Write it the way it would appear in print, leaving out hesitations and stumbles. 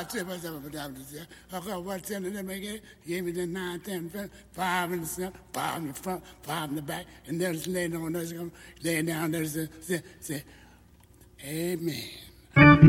What 10 of them again? He gave me the 9, 10, 5 in the front, 5 in the front, 5 in the back, and there's laying on us, laying down there, say, Amen.